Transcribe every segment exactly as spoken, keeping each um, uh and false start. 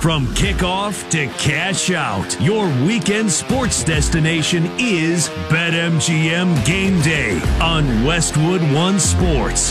From kickoff to cash out, your weekend sports destination is BetMGM Game Day on Westwood One Sports.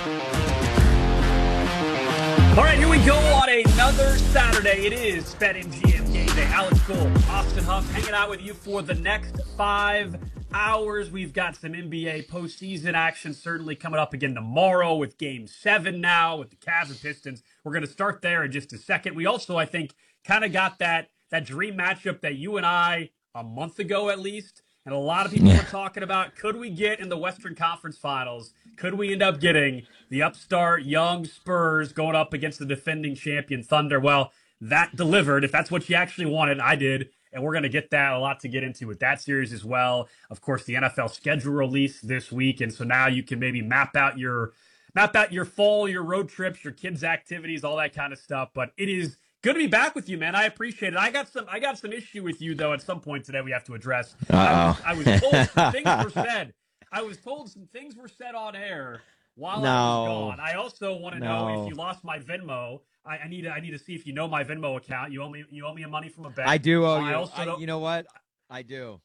All right, here we go on another Saturday. It is BetMGM Game Day. Alex Gold, Austin Huff, hanging out with you for the next five hours. We've got some N B A postseason action certainly coming up again tomorrow with Game seven now with the Cavs and Pistons. We're going to start there in just a second. We also, I think, kind of got that, that dream matchup that you and I, a month ago at least, and a lot of people Yeah. were talking about, could we get in the Western Conference Finals? Could we end up getting the upstart young Spurs going up against the defending champion Thunder? Well, that delivered. If that's what you actually wanted, I did. And we're going to get that, a lot to get into with that series as well. Of course, the N F L schedule release this week. And so now you can maybe map out your map out your fall, your road trips, your kids' activities, all that kind of stuff. But it is good to be back with you, man. I appreciate it. I got some I got some issue with you, though, at some point today we have to address. I was, I was told some things were said. I was told some things were said on air while No. I was gone. I also want to know No. if you lost my Venmo. I, I need to I need to see if you know my Venmo account. You owe me you owe me money from a bet. I do owe I you. also I, don't- you know what? I do.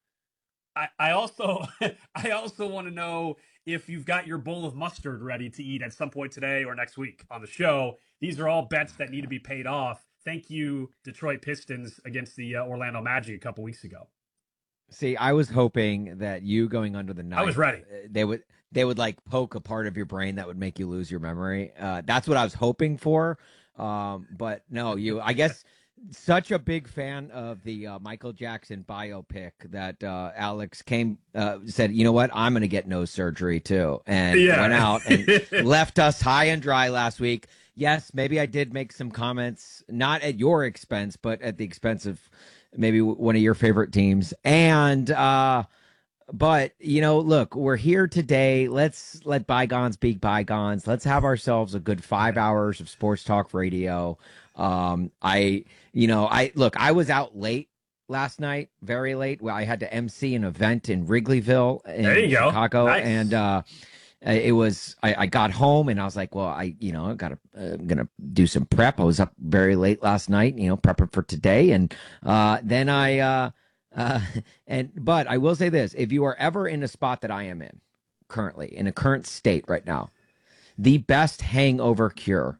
I, I also I also want to know if you've got your bowl of mustard ready to eat at some point today or next week on the show. These are all bets that need to be paid off. Thank you, Detroit Pistons against the uh, Orlando Magic a couple weeks ago. See, I was hoping that you going under the knife. I was ready. uh, They would they would like poke a part of your brain that would make you lose your memory. Uh, that's what I was hoping for. Um, but no, you. I guess such a big fan of the uh, Michael Jackson biopic that uh, Alex came uh, said, you know what, I'm going to get nose surgery too, and Yeah. went out and left us high and dry last week. Yes, maybe I did make some comments, not at your expense, but at the expense of maybe one of your favorite teams. And, uh, but, you know, look, we're here today. Let's let bygones be bygones. Let's have ourselves a good five hours of sports talk radio. Um, I, you know, I look, I was out late last night, very late. Well, I had to M C an event in Wrigleyville in There you go. Chicago. Nice. And, uh, it was, I, I got home and I was like, well, I, you know, I got to, uh, I'm going to do some prep. I was up very late last night, you know, prepping for today. And, uh, then I, uh, uh, and, but I will say this, if you are ever in a spot that I am in currently, in a current state right now, the best hangover cure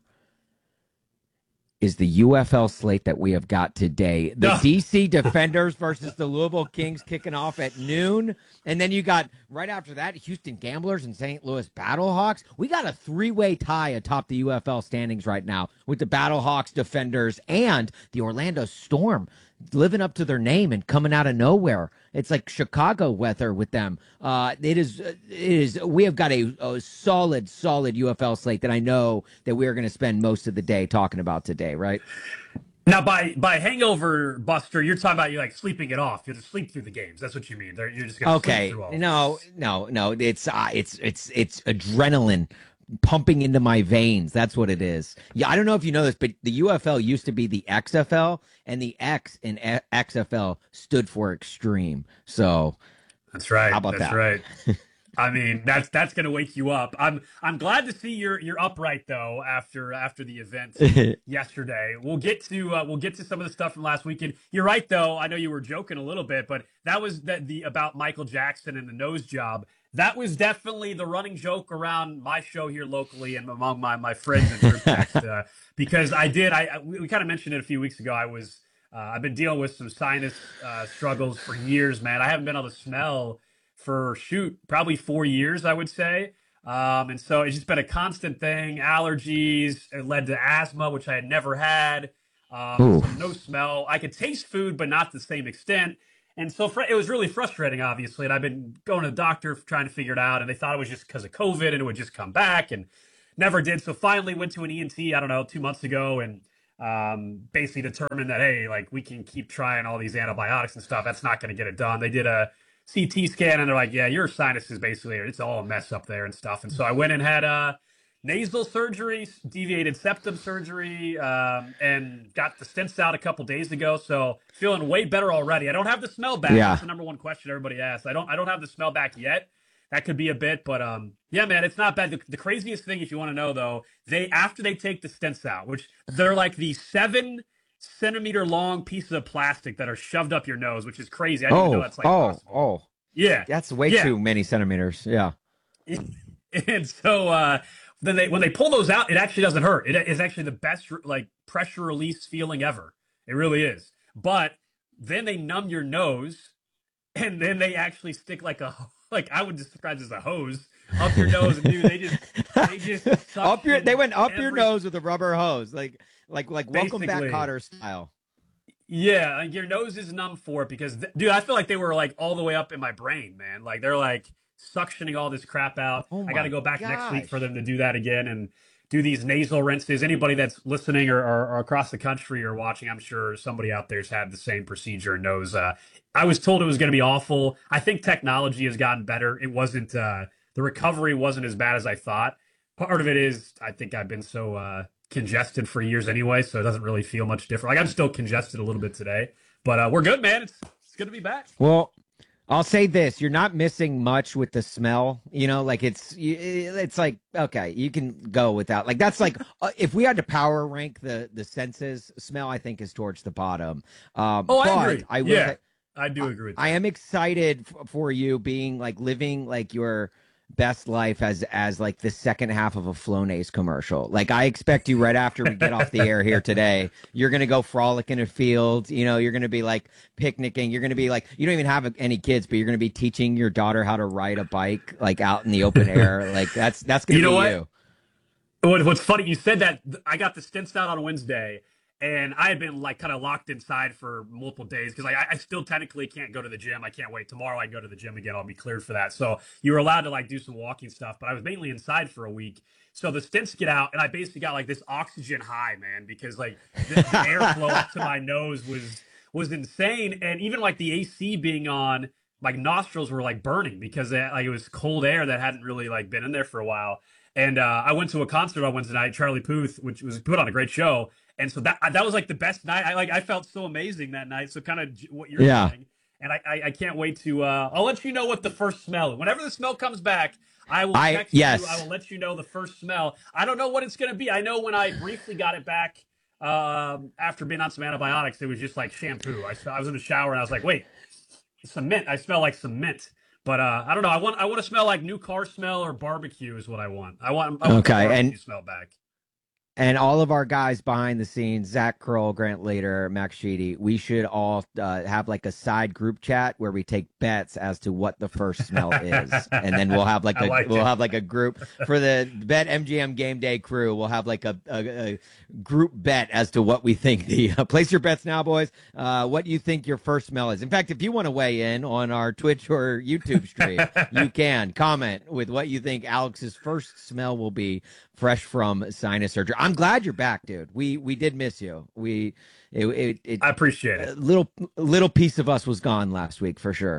is the U F L slate that we have got today. The Ugh. D C Defenders versus the Louisville Kings kicking off at noon. And then you got, right after that, Houston Gamblers and Saint Louis Battlehawks. We got a three-way tie atop the U F L standings right now with the Battlehawks, Defenders, and the Orlando Storm living up to their name and coming out of nowhere. It's like Chicago weather with them. Uh, it is, it is. We have got a, a solid, solid U F L slate that I know that we are going to spend most of the day talking about today, right? Now, by by hangover buster, you're talking about you like sleeping it off. You just sleep through the games. That's what you mean. They're, you're just gonna Okay, sleep through all. no, no, no. It's uh, it's it's it's adrenaline pumping into my veins. That's what it is. Yeah, I don't know if you know this, but the U F L used to be the X F L, and the X in E- X F L stood for extreme. So That's right. How about That's that? right. I mean, that's that's gonna wake you up. I'm I'm glad to see you're you're upright though after after the event yesterday. We'll get to uh, we'll get to some of the stuff from last weekend. You're right though. I know you were joking a little bit, but that was the, the about Michael Jackson and the nose job. That was definitely the running joke around my show here locally and among my my friends and group text uh, because I did. I, I we, we kind of mentioned it a few weeks ago. I was uh, I've been dealing with some sinus uh, struggles for years, man. I haven't been able to smell for shoot probably four years, I would say. Um, and so it's just been a constant thing. Allergies, it led to asthma, which I had never had. Um, Ooh. so no smell. I could taste food, but not to the same extent. And so fr- it was really frustrating, obviously. And I've been going to the doctor trying to figure it out. And they thought it was just because of COVID and it would just come back, and never did. So finally went to an E N T, I don't know, two months ago, and um, basically determined that, hey, like we can keep trying all these antibiotics and stuff. That's not going to get it done. They did a C T scan and they're like, yeah, your sinus is basically, it's all a mess up there and stuff. And so I went and had a nasal surgery, deviated septum surgery, um, and got the stents out a couple days ago. So feeling way better already. I don't have the smell back. Yeah. That's the number one question everybody asks. I don't, I don't have the smell back yet. That could be a bit, but um, yeah, man, it's not bad. The, the craziest thing, if you want to know, though, they after they take the stents out, which they're like the seven centimeter long pieces of plastic that are shoved up your nose, which is crazy. I didn't even know Oh, that's like oh, possible. oh. Yeah. That's way Yeah. too many centimeters. Yeah. And so uh, then they when they pull those out, it actually doesn't hurt. It is actually the best like pressure release feeling ever. It really is. But then they numb your nose, and then they actually stick like a like I would describe it as a hose up your nose, and dude, they just they just up your they went up every, your nose with a rubber hose, like like like welcome back Cotter style. Yeah, your nose is numb for it because, dude, I feel like they were like all the way up in my brain, man. Like they're like suctioning all this crap out. Oh I got to go back gosh. next week for them to do that again and do these nasal rinses. Anybody that's listening or, or, or across the country or watching, I'm sure somebody out there's had the same procedure and knows. Uh, I was told it was going to be awful. I think technology has gotten better. It wasn't, uh, the recovery wasn't as bad as I thought. Part of it is I think I've been so, uh, congested for years anyway, so it doesn't really feel much different. Like I'm still congested a little bit today, but uh, we're good, man. It's it's good to be back. Well, I'll say this: you're not missing much with the smell. You know, like it's it's like okay, you can go without. Like that's like uh, if we had to power rank the the senses, smell I think is towards the bottom. Um, oh, I but agree. I will yeah, say, I do agree. With that. I am excited f- for you being like living like your best life as as like the second half of a Flonase commercial. Like I expect you right after we get off the air here today, you're gonna go frolic in a field. You know, you're gonna be like picnicking. You're gonna be like you don't even have any kids, but you're gonna be teaching your daughter how to ride a bike like out in the open air. Like that's that's gonna you know be what? you. What, what's funny? You said that I got the stints out on Wednesday. And I had been like kind of locked inside for multiple days because like, I, I still technically can't go to the gym. I can't wait. Tomorrow I go to the gym again. I'll be cleared for that. So you were allowed to like do some walking stuff, but I was mainly inside for a week. So the stints get out and I basically got like this oxygen high, man, because like the, the airflow up to my nose was was insane. And even like the A C being on, my nostrils were like burning because they, like it was cold air that hadn't really like been in there for a while. And uh, I went to a concert on Wednesday night, Charlie Puth, which was put on a great show. And so that that was like the best night. I like I felt so amazing that night. So kind of what you're yeah. saying, and I, I I can't wait to. Uh, I'll let you know what the first smell. Whenever the smell comes back, I will I, text yes. you. I will let you know the first smell. I don't know what it's going to be. I know when I briefly got it back um, after being on some antibiotics, it was just like shampoo. I I was in the shower and I was like, wait, some mint. I smell like some mint. But uh, I don't know. I want I want to smell like new car smell or barbecue is what I want. I want, I want okay, the barbecue and smell back. And all of our guys behind the scenes, Zach Kroll, Grant Later, Max Sheedy, we should all uh, have like a side group chat where we take bets as to what the first smell is, and then we'll have like a like we'll it. have like a group for the Bet M G M Game Day crew. We'll have like a, a, a group bet as to what we think the uh, place your bets now, boys. Uh, what you think your first smell is. In fact, if you want to weigh in on our Twitch or YouTube stream, you can comment with what you think Alex's first smell will be fresh from sinus surgery. I'm glad you're back, dude. We we did miss you. We it, it, it I appreciate it. A little little piece of us was gone last week for sure.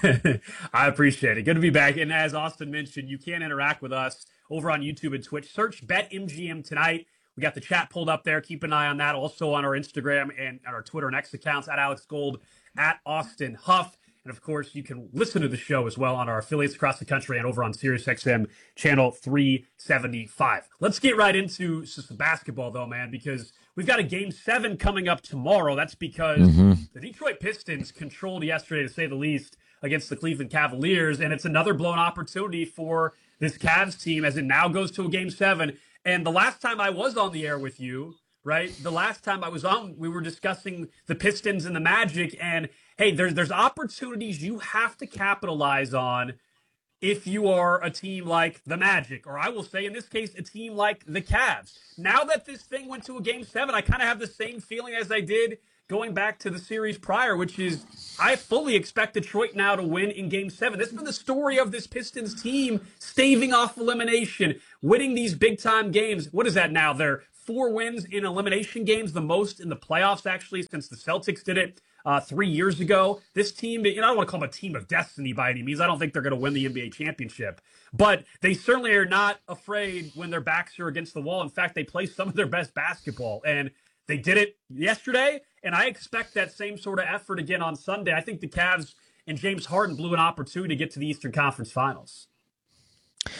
I appreciate it. Good to be back. And as Austin mentioned, you can interact with us over on YouTube and Twitch. Search BetMGM tonight. We got the chat pulled up there. Keep an eye on that. Also on our Instagram and our Twitter and X accounts at Alex Gold, at Austin Huff. And, of course, you can listen to the show as well on our affiliates across the country and over on SiriusXM channel three seventy-five. Let's get right into some basketball, though, man, because we've got a game seven coming up tomorrow. That's because mm-hmm. the Detroit Pistons controlled yesterday, to say the least, against the Cleveland Cavaliers. And it's another blown opportunity for this Cavs team as it now goes to a game seven. And the last time I was on the air with you, right, the last time I was on, we were discussing the Pistons and the Magic, and hey, there's there's opportunities you have to capitalize on if you are a team like the Magic, or I will say in this case, a team like the Cavs. Now that this thing went to a game seven, I kind of have the same feeling as I did going back to the series prior, which is I fully expect Detroit now to win in game seven. This has been the story of this Pistons team, staving off elimination, winning these big-time games. What is that now? They're four wins in elimination games, the most in the playoffs, actually, since the Celtics did it uh, three years ago. This team, you know, I don't want to call them a team of destiny by any means. I don't think they're going to win the N B A championship. But they certainly are not afraid when their backs are against the wall. In fact, they play some of their best basketball. And they did it yesterday, and I expect that same sort of effort again on Sunday. I think the Cavs and James Harden blew an opportunity to get to the Eastern Conference Finals.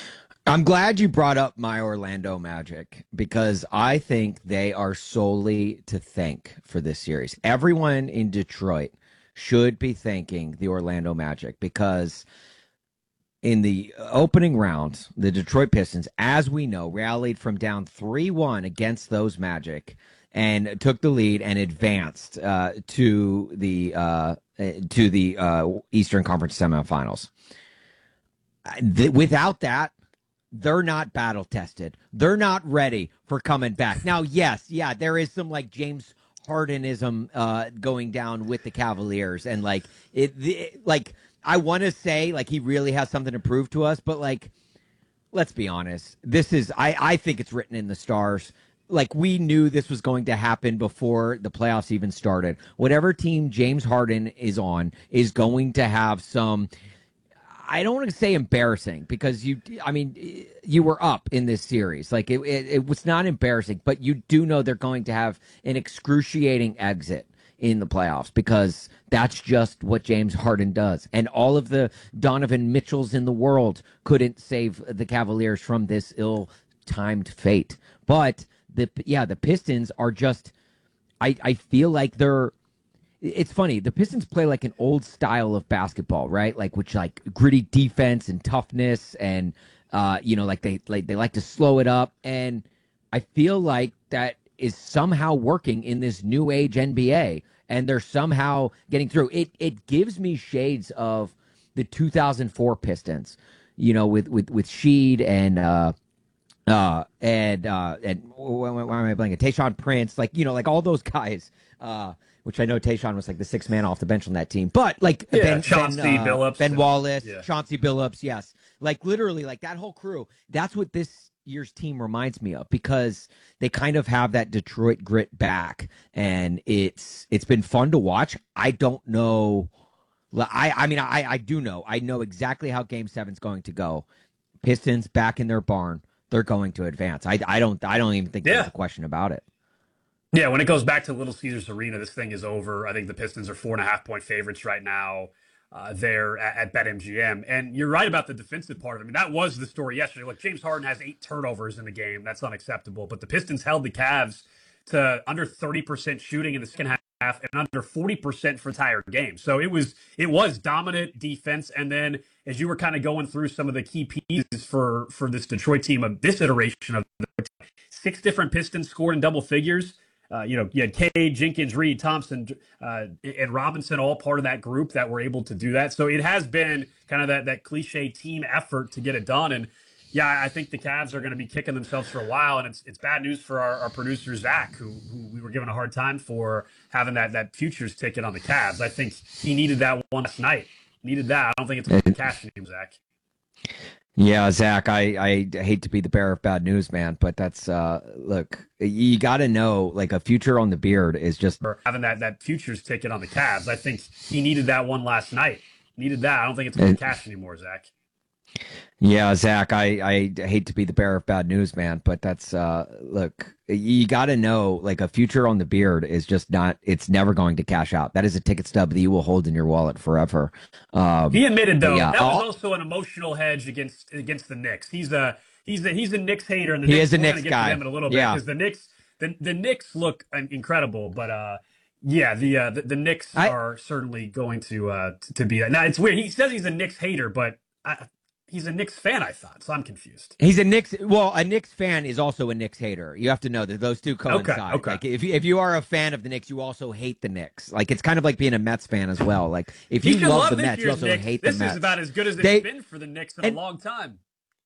I'm glad you brought up my Orlando Magic because I think they are solely to thank for this series. Everyone in Detroit should be thanking the Orlando Magic because in the opening round, the Detroit Pistons, as we know, rallied from down three one against those Magic and took the lead and advanced uh, to the uh, to the uh, Eastern Conference semifinals. Th- without that, they're not battle tested. They're not ready for coming back. Now, yes, yeah, there is some like James Hardenism uh, going down with the Cavaliers, and like it, the, like I want to say like he really has something to prove to us, but like let's be honest, this is I I think it's written in the stars. Like we knew this was going to happen before the playoffs even started. Whatever team James Harden is on is going to have some. I don't want to say embarrassing because you, I mean, you were up in this series. Like it, it, it was not embarrassing, but you do know they're going to have an excruciating exit in the playoffs because that's just what James Harden does. And all of the Donovan Mitchells in the world couldn't save the Cavaliers from this ill-timed fate. But the, yeah, the Pistons are just, I, I feel like they're, it's funny. The Pistons play like an old style of basketball, right? Like which like gritty defense and toughness, and uh, you know, like they like they like to slow it up. And I feel like that is somehow working in this new age N B A, and they're somehow getting through. It it gives me shades of the two thousand four Pistons, you know, with with with Sheed and uh, uh, and uh, and why, why am I blanking? Tayshaun Prince, like you know, like all those guys. Uh, which I know Tayshaun was like the sixth man off the bench on that team. But like Yeah, Ben, Chauncey ben, uh, Billups, Ben Wallace, yeah. Chauncey Billups, yes. Like literally like that whole crew. That's what this year's team reminds me of because they kind of have that Detroit grit back, and it's it's been fun to watch. I don't know. I I mean I I do know. I know exactly how Game Seven's going to go. Pistons back in their barn. They're going to advance. I I don't I don't even think Yeah. there's a question about it. Yeah, when it goes back to Little Caesars Arena, this thing is over. I think the Pistons are four and a half point favorites right now uh, there at, at BetMGM. And you're right about the defensive part of it. I mean, that was the story yesterday. Look, James Harden has eight turnovers in the game. That's unacceptable. But the Pistons held the Cavs to under thirty percent shooting in the second half and under forty percent for the entire game. So it was it was dominant defense. And then as you were kind of going through some of the key pieces for, for this Detroit team of this iteration of the six different Pistons scored in double figures. Uh, you know, you had Cade, Jenkins, Reed, Thompson, uh, and Robinson, all part of that group that were able to do that. So it has been kind of that that cliche team effort to get it done. And yeah, I think the Cavs are going to be kicking themselves for a while, and it's it's bad news for our, our producer Zach, who who we were giving a hard time for having that that futures ticket on the Cavs. I think he needed that one last night. Needed that. I don't think it's going to cash him, Zach. Yeah, Zach, I, I hate to be the bearer of bad news, man, but that's uh look, you got to know like a future on the beard is just for having that that futures ticket on the Cavs. I think he needed that one last night. Needed that. I don't think it's going to cash anymore, Zach. Yeah, Zach, I, I hate to be the bearer of bad news, man, but that's uh look, you got to know like a future on the beard is just not it's never going to cash out. That is a ticket stub that you will hold in your wallet forever. Um, he admitted though yeah, that was I'll, also an emotional hedge against against the Knicks. He's a he's a he's a Knicks hater, and the he Knicks, is a we're Knicks gonna get guy. to them in a little bit yeah. because the Knicks the the Knicks look incredible, but uh yeah, the uh, the, the Knicks I, are certainly going to uh to be that. Now it's weird. He says he's a Knicks hater, but I, he's a Knicks fan, I thought, so I'm confused. He's a Knicks. Well, a Knicks fan is also a Knicks hater. You have to know that those two coincide. Okay, okay. Like if you, if you are a fan of the Knicks, you also hate the Knicks. Like it's kind of like being a Mets fan as well. Like if you, you love, love the Mets, you also Knicks. hate this the Mets. This is about as good as it's they, been for the Knicks in and, a long time.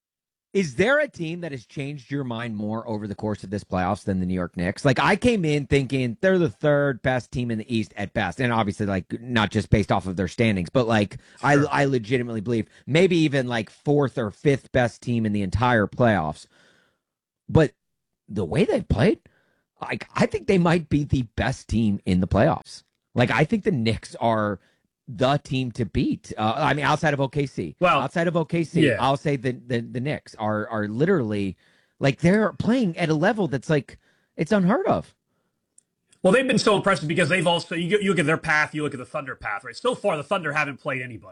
Is there a team that has changed your mind more over the course of this playoffs than the New York Knicks? Like I came in thinking they're the third best team in the East at best, and obviously like not just based off of their standings, but like sure. I I legitimately believe maybe even like fourth or fifth best team in the entire playoffs. But the way they've played, like I think they might be the best team in the playoffs. Like I think the Knicks are the team to beat. Uh, I mean, outside of O K C. Well, outside of O K C, yeah. I'll say the, the the Knicks are are literally like they're playing at a level that's like it's unheard of. Well, they've been so impressive because they've also you, you look at their path, you look at the Thunder path, right? So far, the Thunder haven't played anybody.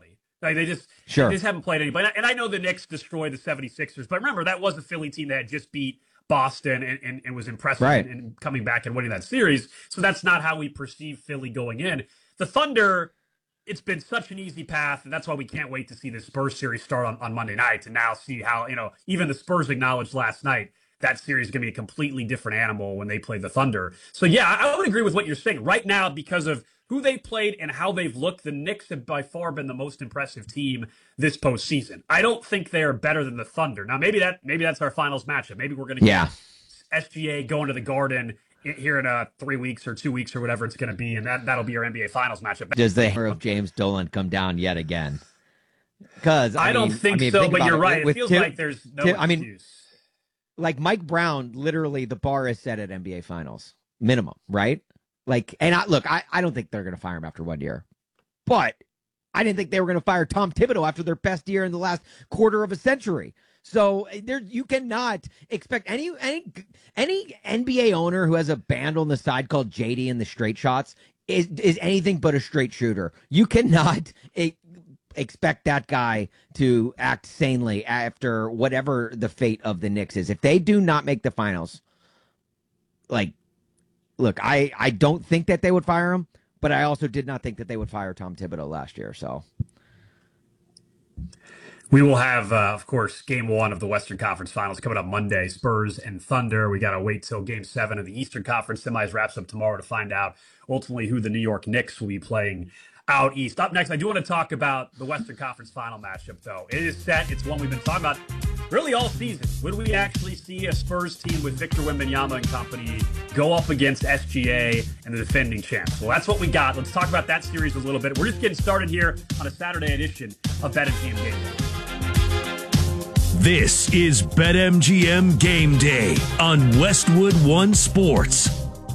Like they just, sure. they just haven't played anybody. And I know the Knicks destroyed the seventy-sixers, but remember, that was a Philly team that had just beat Boston and, and, and was impressive right. in, in coming back and winning that series. So that's not how we perceive Philly going in. The Thunder, it's been such an easy path, and that's why we can't wait to see the Spurs series start on, on Monday night and now see how, you know, even the Spurs acknowledged last night that series is going to be a completely different animal when they play the Thunder. So, yeah, I would agree with what you're saying. Right now, because of who they played and how they've looked, the Knicks have by far been the most impressive team this postseason. I don't think they are better than the Thunder. Now, maybe that maybe that's our finals matchup. Maybe we're going to yeah. get S G A going to the Garden here in uh, three weeks or two weeks or whatever it's going to be, and that, that'll be our N B A Finals matchup. Does the hammer of James Dolan come down yet again? Because I, I don't mean, think I mean, so, think but you're it. right. It With feels Tim, like there's no Tim, excuse. I mean, like Mike Brown, literally the bar is set at N B A Finals minimum, right? Like, and I look, I, I don't think they're going to fire him after one year, but I didn't think they were going to fire Tom Thibodeau after their best year in the last quarter of a century. So there, you cannot expect any any any N B A owner who has a band on the side called J D and the Straight Shots is is anything but a straight shooter. You cannot e- expect that guy to act sanely after whatever the fate of the Knicks is. If they do not make the finals, like, look, I I don't think that they would fire him, but I also did not think that they would fire Tom Thibodeau last year. So. We will have, uh, of course, game one of the Western Conference Finals coming up Monday, Spurs and Thunder. We got to wait till game seven of the Eastern Conference semis wraps up tomorrow to find out ultimately who the New York Knicks will be playing out east. Up next, I do want to talk about the Western Conference Final matchup, though. It is set. It's one we've been talking about really all season. Would we actually see a Spurs team with Victor Wembanyama and company go up against S G A and the defending champs? Well, that's what we got. Let's talk about that series a little bit. We're just getting started here on a Saturday edition of BetMGM Game Day. This is BetMGM Game Day on Westwood One Sports.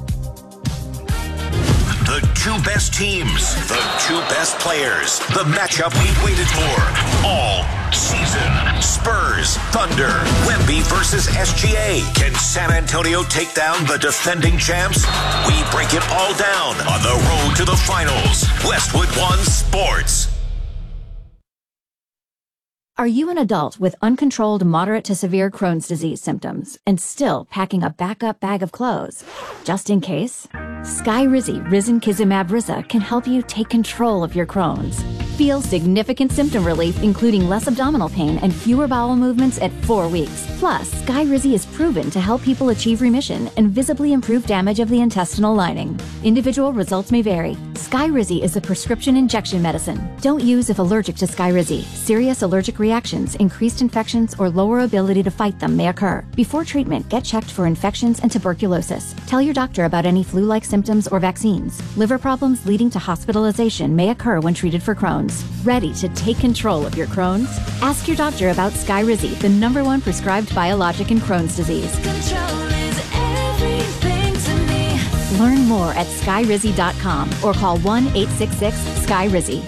The two best teams, the two best players, the matchup we waited for all season. Spurs, Thunder, Wemby versus S G A. Can San Antonio take down the defending champs? We break it all down on the road to the finals. Westwood One Sports. Are you an adult with uncontrolled moderate to severe Crohn's disease symptoms and still packing a backup bag of clothes? Just in case? Skyrizi Risankizumab Riza can help you take control of your Crohn's. Feel significant symptom relief, including less abdominal pain and fewer bowel movements at four weeks. Plus, Skyrizi is proven to help people achieve remission and visibly improve damage of the intestinal lining. Individual results may vary. Skyrizi is a prescription injection medicine. Don't use if allergic to Skyrizi. Serious allergic reactions, increased infections, or lower ability to fight them may occur. Before treatment, get checked for infections and tuberculosis. Tell your doctor about any flu-like symptoms or vaccines. Liver problems leading to hospitalization may occur when treated for Crohn's. Ready to take control of your Crohn's? Ask your doctor about Skyrizi, the number one prescribed biologic in Crohn's disease. Control is everything to me. Learn more at skyrizi dot com or call one eight six six sky rizi.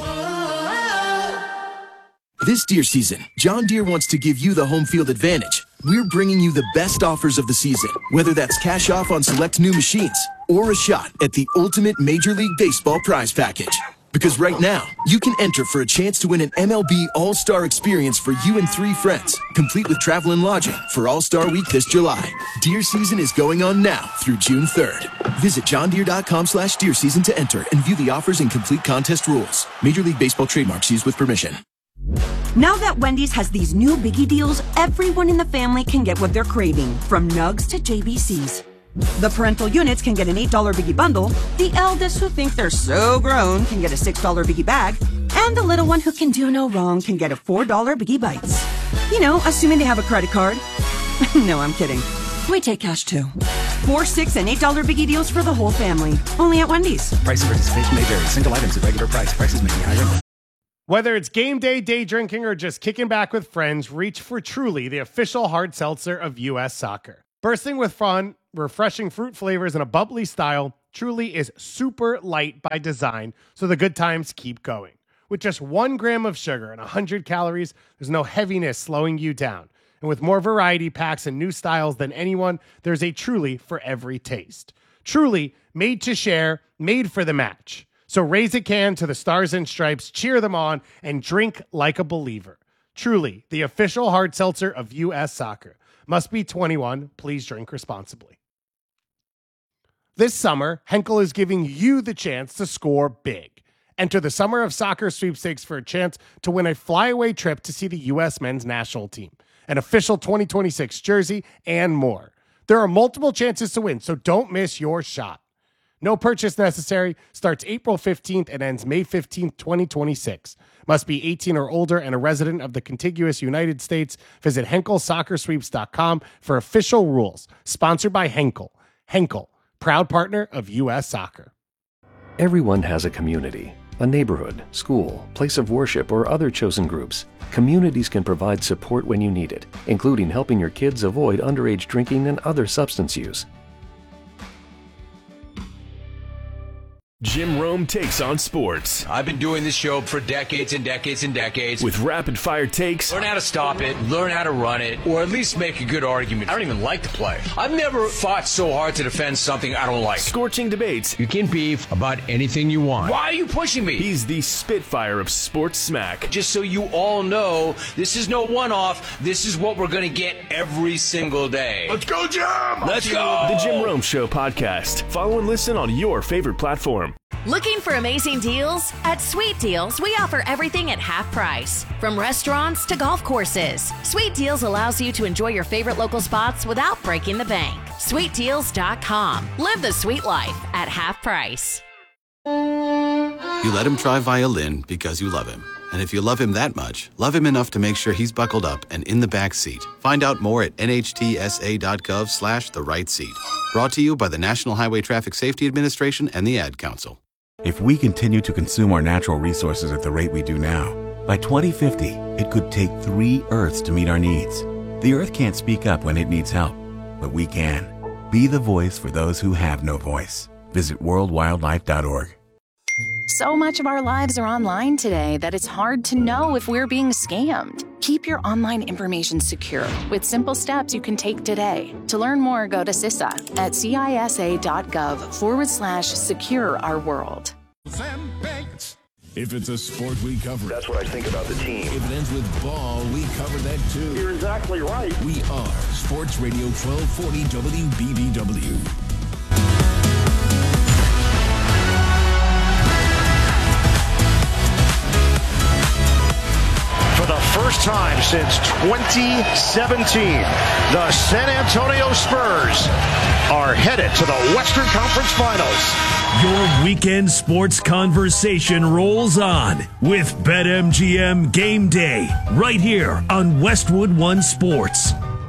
This deer season, John Deere wants to give you the home field advantage. We're bringing you the best offers of the season, whether that's cash off on select new machines or a shot at the ultimate Major League Baseball prize package. Because right now, you can enter for a chance to win an M L B All-Star experience for you and three friends, complete with travel and lodging for All-Star Week this July. Deer season is going on now through June third. Visit johndeere.com slash deer season to enter and view the offers and complete contest rules. Major League Baseball trademarks used with permission. Now that Wendy's has these new biggie deals, everyone in the family can get what they're craving, from nugs to J B Cs. The parental units can get an eight dollar biggie bundle, the eldest who think they're so grown can get a six dollar biggie bag, and the little one who can do no wrong can get a four dollar biggie bites. You know, assuming they have a credit card. No, I'm kidding. We take cash too. Four, six, and eight dollar biggie deals for the whole family. Only at Wendy's. Price and participation may vary. Single items at regular price. Prices may be higher. Whether it's game day, day drinking, or just kicking back with friends, reach for Truly, the official hard seltzer of U S Soccer. Bursting with fun, refreshing fruit flavors, and a bubbly style, Truly is super light by design, so the good times keep going. With just one gram of sugar and one hundred calories, there's no heaviness slowing you down. And with more variety packs and new styles than anyone, there's a Truly for every taste. Truly, made to share, made for the match. So raise a can to the Stars and Stripes, cheer them on, and drink like a believer. Truly, the official hard seltzer of U S Soccer. Must be twenty-one. Please drink responsibly. This summer, Henkel is giving you the chance to score big. Enter the Summer of Soccer sweepstakes for a chance to win a flyaway trip to see the U S men's national team, an official twenty twenty-six jersey, and more. There are multiple chances to win, so don't miss your shot. No purchase necessary. Starts April fifteenth and ends May fifteenth, twenty twenty-six. Must be eighteen or older and a resident of the contiguous United States. Visit henkel soccer sweeps dot com for official rules. Sponsored by Henkel. Henkel, proud partner of U S Soccer. Everyone has a community, a neighborhood, school, place of worship, or other chosen groups. Communities can provide support when you need it, including helping your kids avoid underage drinking and other substance use. Jim Rome takes on sports. I've been doing this show for decades and decades and decades. With rapid fire takes. Learn how to stop it, learn how to run it, or at least make a good argument. I don't even like the play. I've never fought so hard to defend something I don't like. Scorching debates. You can beef about anything you want. Why are you pushing me? He's the Spitfire of sports smack. Just so you all know, this is no one-off. This is what we're going to get every single day. Let's go, Jim! Let's go! The Jim Rome Show podcast. Follow and listen on your favorite platform. Looking for amazing deals? At Sweet Deals, we offer everything at half price. From restaurants to golf courses, Sweet Deals allows you to enjoy your favorite local spots without breaking the bank. sweet deals dot com. Live the sweet life at half price. You let him try violin because you love him. And if you love him that much, love him enough to make sure he's buckled up and in the back seat. Find out more at nhtsa.gov slash the right seat. Brought to you by the National Highway Traffic Safety Administration and the Ad Council. If we continue to consume our natural resources at the rate we do now, by twenty fifty, it could take three Earths to meet our needs. The Earth can't speak up when it needs help, but we can. Be the voice for those who have no voice. Visit world wildlife dot org. So much of our lives are online today that it's hard to know if we're being scammed. Keep your online information secure with simple steps you can take today. To learn more, go to C I S A at cisa.gov forward slash secure our world. If it's a sport, we cover it. That's what I think about the team. If it ends with ball, we cover that too. You're exactly right. We are Sports Radio twelve forty W B B W. For the first time since twenty seventeen, the San Antonio Spurs are headed to the Western Conference Finals. Your weekend sports conversation rolls on with BetMGM Game Day right here on Westwood One Sports.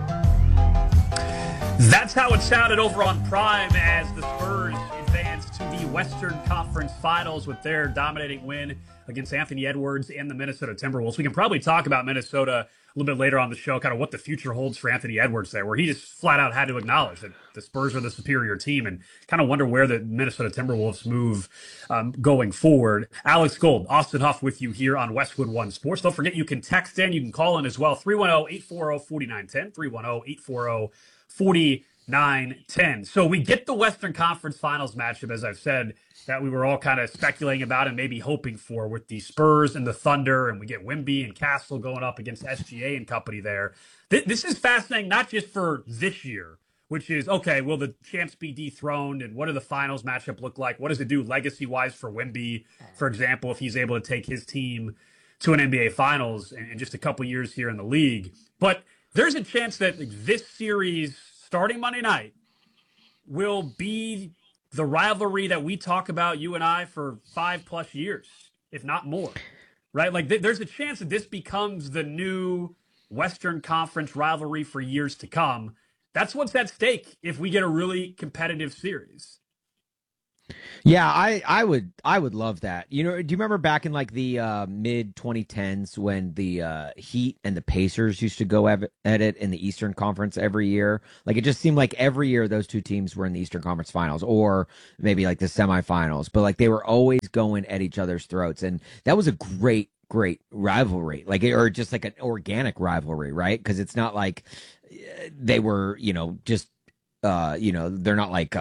That's how it sounded over on Prime as the Spurs advanced to the Western Conference Finals with their dominating win against Anthony Edwards and the Minnesota Timberwolves. We can probably talk about Minnesota a little bit later on the show, kind of what the future holds for Anthony Edwards there, where he just flat out had to acknowledge that the Spurs are the superior team and kind of wonder where the Minnesota Timberwolves move um, going forward. Alex Gold, Austin Huff with you here on Westwood One Sports. Don't forget you can text in, you can call in as well, three one zero, eight four zero, four nine one zero, three one zero, eight four zero, four nine one zero. So we get the Western Conference Finals matchup, as I've said, that we were all kind of speculating about and maybe hoping for with the Spurs and the Thunder, and we get Wemby and Castle going up against S G A and company there. Th- this is fascinating, not just for this year, which is, okay, will the champs be dethroned, and what do the finals matchup look like? What does it do legacy-wise for Wemby, for example, if he's able to take his team to an N B A Finals in, in just a couple years here in the league? But there's a chance that this series, starting Monday night, will be the rivalry that we talk about, you and I, for five plus years, if not more, right? Like th- there's a chance that this becomes the new Western Conference rivalry for years to come. That's what's at stake if we get a really competitive series. Yeah, I, I would I would love that. You know, do you remember back in like the uh, mid twenty tens when the uh, Heat and the Pacers used to go at it in the Eastern Conference every year? Like it just seemed like every year those two teams were in the Eastern Conference Finals or maybe like the semifinals, but like they were always going at each other's throats, and that was a great great rivalry, like or just like an organic rivalry, right? Because it's not like they were, you know, just uh, you know, they're not like. Um,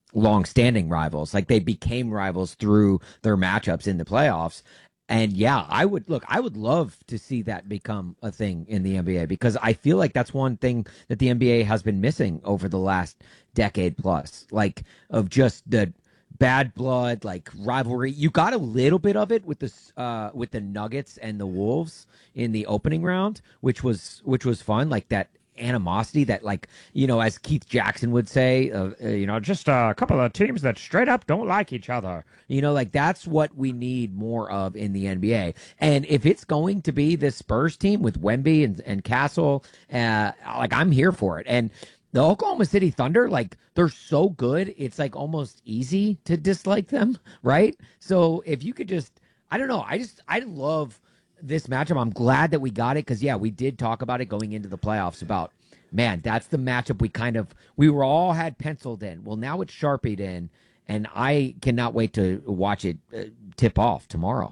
long-standing rivals. Like they became rivals through their matchups in the playoffs. And yeah, I would look, I would love to see that become a thing in the N B A because I feel like that's one thing that the N B A has been missing over the last decade plus, like of just the bad blood, like rivalry. You got a little bit of it with the uh, with the Nuggets and the Wolves in the opening round, which was which was fun, like that animosity that, like, you know, as Keith Jackson would say, uh, uh, you know, just a couple of teams that straight up don't like each other. You know, like that's what we need more of in the N B A. And if it's going to be this Spurs team with Wemby and, and Castle, uh, like I'm here for it. And the Oklahoma City Thunder, like they're so good, it's like almost easy to dislike them, right? So if you could just, I don't know, I just, I love this matchup. I'm glad that we got it because, yeah, we did talk about it going into the playoffs about, man, that's the matchup we kind of, we were all had penciled in. Well, now it's Sharpied in, and I cannot wait to watch it uh, tip off tomorrow.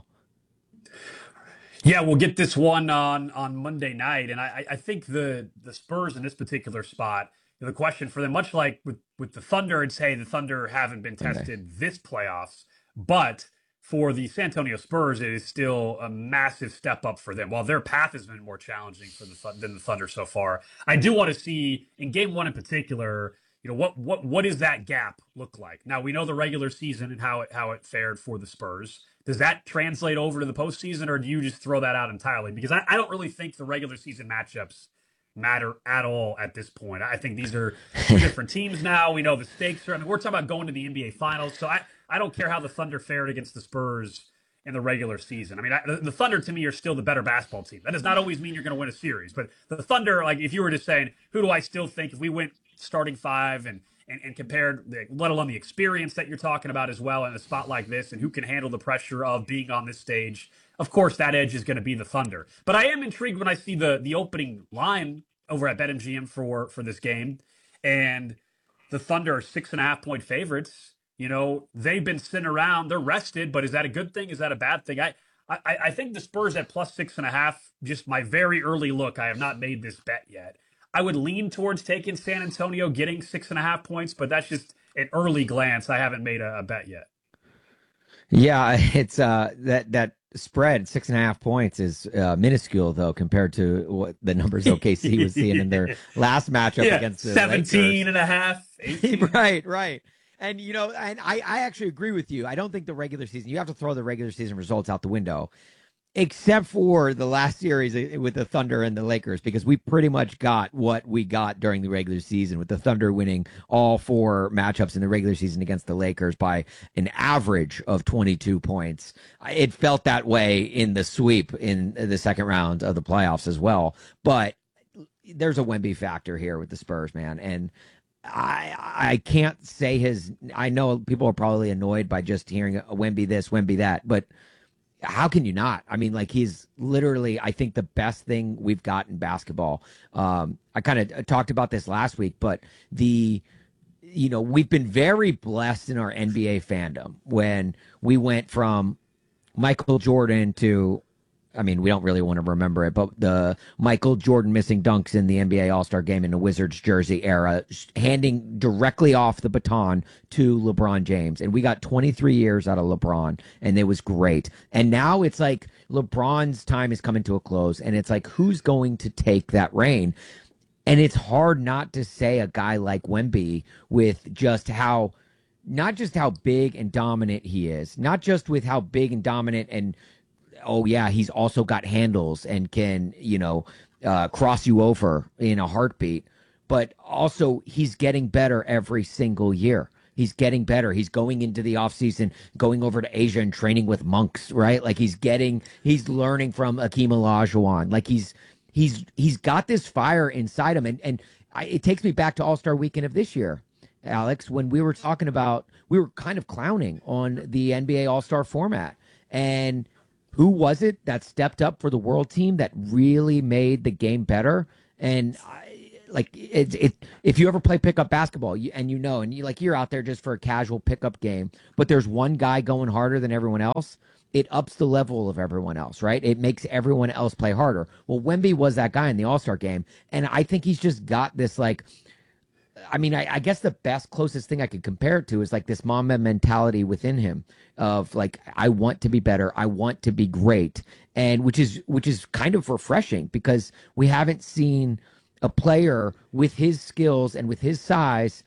Yeah, we'll get this one on, on Monday night, and I, I think the the Spurs in this particular spot, the question for them, much like with, with the Thunder, and say the Thunder haven't been tested okay. this playoffs, but for the San Antonio Spurs, it is still a massive step up for them. While their path has been more challenging for the than the Thunder so far, I do want to see in Game One in particular, you know, what what what does that gap look like? Now we know the regular season and how it how it fared for the Spurs. Does that translate over to the postseason, or do you just throw that out entirely? Because I, I don't really think the regular season matchups matter at all at this point. I think these are two different teams now. We know the stakes are. I mean, we're talking about going to the N B A Finals, so I. I don't care how the Thunder fared against the Spurs in the regular season. I mean, I, the Thunder to me are still the better basketball team. That does not always mean you're going to win a series, but the Thunder, like if you were just saying, who do I still think if we went starting five and and, and compared, the, let alone the experience that you're talking about as well in a spot like this, and who can handle the pressure of being on this stage, of course that edge is going to be the Thunder. But I am intrigued when I see the the opening line over at BetMGM for for this game, and the Thunder are six and a half point favorites. You know, they've been sitting around. They're rested, but is that a good thing? Is that a bad thing? I, I, I think the Spurs at plus six and a half, just my very early look, I have not made this bet yet. I would lean towards taking San Antonio getting six and a half points, but that's just an early glance. I haven't made a, a bet yet. Yeah, it's uh that that spread six and a half points is uh, minuscule though compared to what the numbers O K C was seeing in their last matchup yeah, against the seventeen Lakers. And a half. right, right. And, you know, and I, I actually agree with you. I don't think the regular season, you have to throw the regular season results out the window, except for the last series with the Thunder and the Lakers, because we pretty much got what we got during the regular season with the Thunder winning all four matchups in the regular season against the Lakers by an average of twenty-two points. It felt that way in the sweep in the second round of the playoffs as well. But there's a Wemby factor here with the Spurs, man. And I I can't say his. I know people are probably annoyed by just hearing a Wemby this, Wemby that, but how can you not? I mean, like he's literally, I think, the best thing we've got in basketball. Um, I kind of talked about this last week, but the, you know, we've been very blessed in our N B A fandom when we went from Michael Jordan to, I mean, we don't really want to remember it, but the Michael Jordan missing dunks in the N B A All-Star game in the Wizards jersey era, handing directly off the baton to LeBron James. And we got twenty-three years out of LeBron, and it was great. And now it's like LeBron's time is coming to a close, and it's like, who's going to take that reign? And it's hard not to say a guy like Wemby with just how, not just how big and dominant he is, not just with how big and dominant and oh yeah, he's also got handles and can, you know, uh, cross you over in a heartbeat. But also he's getting better every single year. He's getting better. He's going into the offseason, going over to Asia and training with monks, right? Like he's getting, he's learning from Akeem Olajuwon. Like he's, he's, he's got this fire inside him. And, and I, it takes me back to All-Star Weekend of this year, Alex, when we were talking about, we were kind of clowning on the N B A All-Star format. And who was it that stepped up for the world team that really made the game better? And I, like it, it, if you ever play pickup basketball, you, and you know, and you like you're out there just for a casual pickup game, but there's one guy going harder than everyone else, it ups the level of everyone else, right? It makes everyone else play harder. Well, Wemby was that guy in the All-Star game, and I think he's just got this like I mean, I, I guess the best closest thing I could compare it to is like this Mamba mentality within him of like, I want to be better. I want to be great. And which is, which is kind of refreshing because we haven't seen a player with his skills and with his size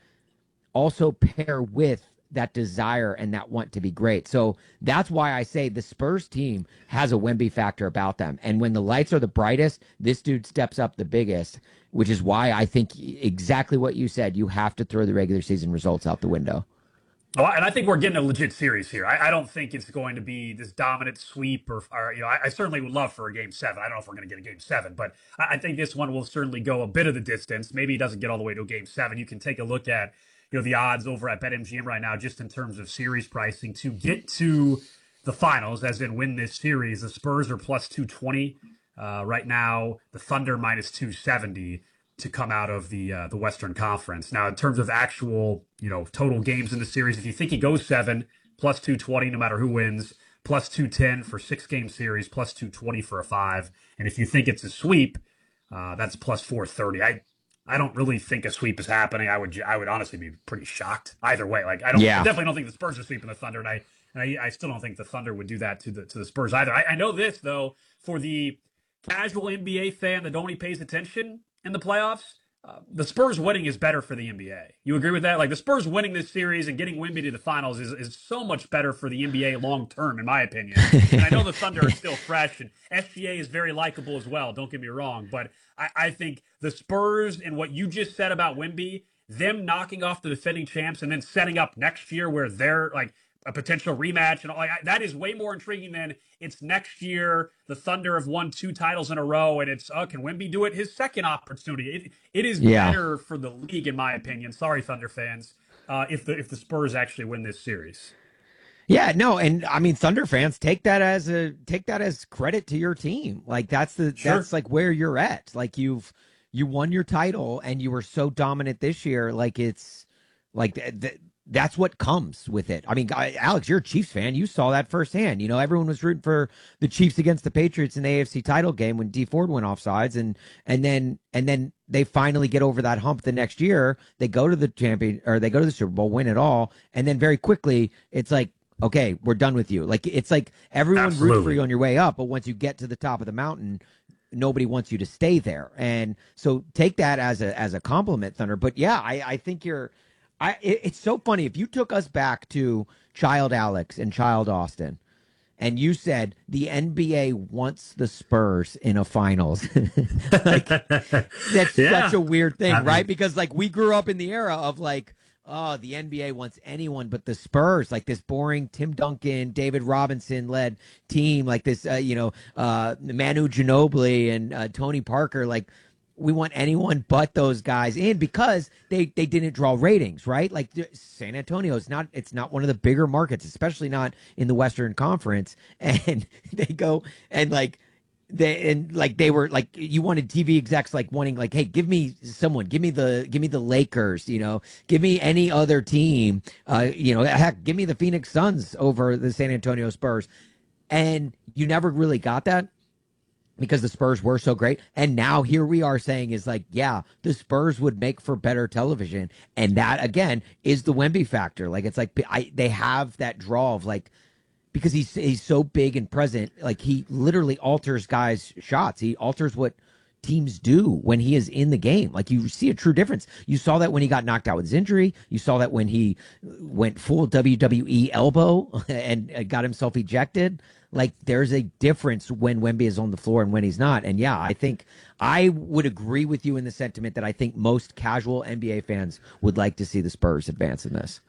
also pair with that desire and that want to be great. So that's why I say the Spurs team has a Wemby factor about them. And when the lights are the brightest, this dude steps up the biggest, which is why I think exactly what you said. You have to throw the regular season results out the window. Oh, and I think we're getting a legit series here. I, I don't think it's going to be this dominant sweep, or, or you know, I, I certainly would love for a game seven. I don't know if we're going to get a game seven, but I, I think this one will certainly go a bit of the distance. Maybe it doesn't get all the way to a game seven. You can take a look at, you know, the odds over at BetMGM right now, just in terms of series pricing to get to the finals, as in win this series. The Spurs are plus two twenty uh, right now. The Thunder minus two seventy to come out of the uh, the Western Conference. Now, in terms of actual, you know, total games in the series, if you think it goes seven, plus two twenty no matter who wins, plus two ten for six game series, plus two twenty for a five, and if you think it's a sweep, uh, that's plus four thirty. I I don't really think a sweep is happening. I would I would honestly be pretty shocked either way. Like I don't Yeah. I definitely don't think the Spurs are sweeping the Thunder, and I and I, I still don't think the Thunder would do that to the to the Spurs either. I, I know this though, for the casual N B A fan that only pays attention in the playoffs, uh, the Spurs winning is better for the N B A. You agree with that? Like the Spurs winning this series and getting Wemby to the finals is, is so much better for the N B A long term, in my opinion. And I know the Thunder are still fresh, and S G A is very likable as well. Don't get me wrong, but I, I think the Spurs and what you just said about Wemby, them knocking off the defending champs and then setting up next year where they're like a potential rematch and all, like that is way more intriguing than it's next year. The Thunder have won two titles in a row, and it's, oh, can Wemby do it? His second opportunity. It, it is Yeah. better for the league, in my opinion. Sorry, Thunder fans, uh, if the if the Spurs actually win this series. Yeah, no, and I mean Thunder fans take that as a take that as credit to your team. Like that's the Sure. that's like where you're at. Like you've you won your title and you were so dominant this year. Like it's like th- th- that's what comes with it. I mean, I- Alex, you're a Chiefs fan. You saw that firsthand. You know, everyone was rooting for the Chiefs against the Patriots in the A F C title game when D Ford went offsides, and and then and then they finally get over that hump the next year. They go to the champion or they go to the Super Bowl, win it all, and then very quickly it's like, okay, we're done with you. Like it's like everyone roots for Absolutely. you on your way up, but once you get to the top of the mountain, nobody wants you to stay there. And so take that as a as a compliment, Thunder. But yeah, I, I think you're. I it, it's so funny if you took us back to Child Alex and Child Austin, and you said the N B A wants the Spurs in a finals. Like, that's Yeah. such a weird thing, I mean- right? Because like we grew up in the era of like, oh, the N B A wants anyone but the Spurs, like this boring Tim Duncan, David Robinson led team, like this, uh, you know, uh, Manu Ginobili and uh, Tony Parker. Like we want anyone but those guys in because they, they didn't draw ratings, right? Like San Antonio is not, it's not one of the bigger markets, especially not in the Western Conference. And they go and like, they and like they were like you wanted T V execs like wanting like, hey, give me someone, give me the give me the Lakers, you know, give me any other team, uh, you know, heck, give me the Phoenix Suns over the San Antonio Spurs, and you never really got that because the Spurs were so great. And now here we are saying is like, yeah, the Spurs would make for better television, and that again is the Wemby factor. Like it's like I they have that draw of like. Because he's he's so big and present, like he literally alters guys' shots. He alters what teams do when he is in the game. Like you see a true difference. You saw that when he got knocked out with his injury. You saw that when he went full W W E elbow and uh, got himself ejected. Like there's a difference when Wemby is on the floor and when he's not. And yeah, I think I would agree with you in the sentiment that I think most casual N B A fans would like to see the Spurs advance in this.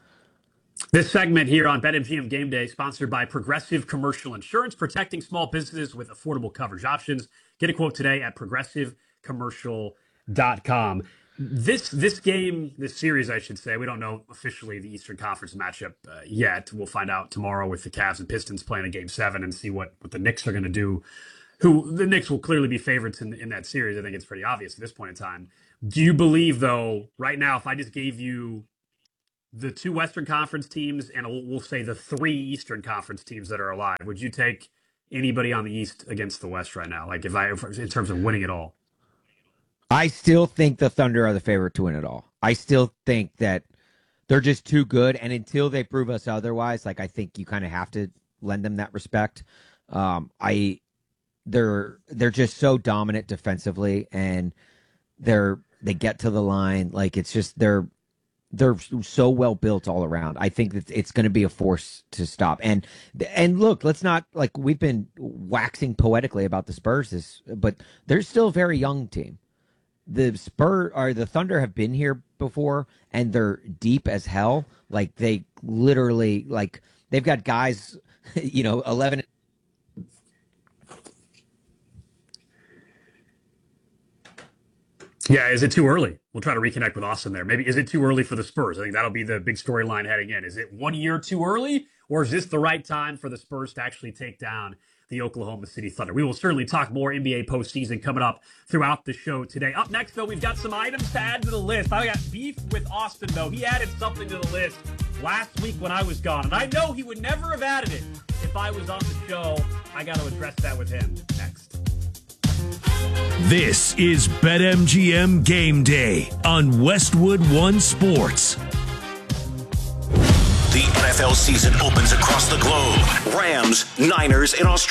This segment here on BetMGM Game Day, sponsored by Progressive Commercial Insurance, protecting small businesses with affordable coverage options. Get a quote today at progressive commercial dot com. This this game, this series, I should say, we don't know officially the Eastern Conference matchup uh, yet. We'll find out tomorrow with the Cavs and Pistons playing a Game seven and see what, what the Knicks are going to do. Who the Knicks will clearly be favorites in, in that series. I think it's pretty obvious at this point in time. Do you believe, though, right now, if I just gave you the two Western Conference teams, and we'll say the three Eastern Conference teams that are alive, would you take anybody on the East against the West right now? Like if I, in terms of winning it all? I still think the Thunder are the favorite to win it all. I still think that they're just too good, and until they prove us otherwise, like I think you kind of have to lend them that respect. Um, I they're they're just so dominant defensively, and they're they get to the line like it's just they're they're so well built all around. I think that it's going to be a force to stop. And and look, let's not like we've been waxing poetically about the Spurs, this, but they're still a very young team. The Spur or the Thunder have been here before, and they're deep as hell. Like they literally like they've got guys, you know, eleven. Yeah, is it too early? We'll try to reconnect with Austin there. Maybe is it too early for the Spurs? I think that'll be the big storyline heading in. Is it one year too early, or is this the right time for the Spurs to actually take down the Oklahoma City Thunder? We will certainly talk more N B A postseason coming up throughout the show today. Up next, though, we've got some items to add to the list. I got beef with Austin, though. He added something to the list last week when I was gone, and I know he would never have added it if I was on the show. I got to address that with him next. This is BetMGM Game Day on Westwood One Sports. The N F L season opens across the globe. Rams, Niners in Australia.